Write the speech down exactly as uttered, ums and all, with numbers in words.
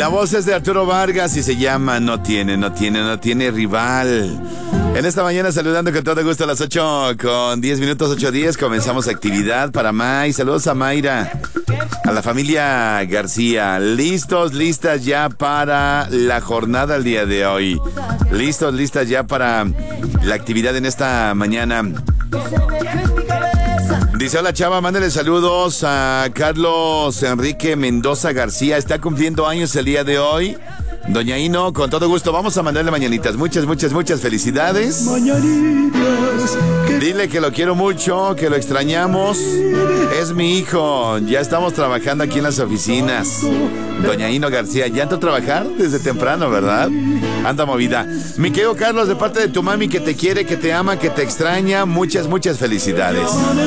La voz es de Arturo Vargas y se llama No tiene, no tiene, no tiene rival. En esta mañana saludando con todo gusto a las ocho con diez minutos, ocho diez. Comenzamos actividad para May. Saludos a Mayra, a la familia García. Listos, listas ya para la jornada el día de hoy. Listos, listas ya para la actividad en esta mañana. Dice, hola chava, mándale saludos a Carlos Enrique Mendoza García. Está cumpliendo años el día de hoy. Doña Ino, con todo gusto, vamos a mandarle mañanitas. Muchas, muchas, muchas felicidades. Mañanitas. Dile que lo quiero mucho, que lo extrañamos. Es mi hijo. Ya estamos trabajando aquí en las oficinas. Doña Ino García, ya entró a trabajar desde temprano, ¿verdad? Anda movida. Mi querido Carlos, de parte de tu mami que te quiere, que te ama, que te extraña, muchas, muchas felicidades.